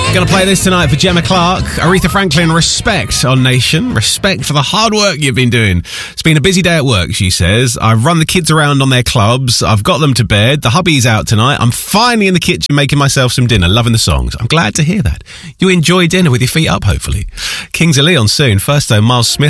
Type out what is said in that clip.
Gonna play this tonight for Gemma Clark. Aretha Franklin, respect on Nation. Respect for the hard work you've been doing. It's been a busy day at work, she says. I've run the kids around on their clubs. I've got them to bed. The hubby's out tonight. I'm finally in the kitchen making myself some dinner, loving the songs. I'm glad to hear that. You enjoy dinner with your feet up, hopefully. Kings of Leon soon. First though, Miles Smith.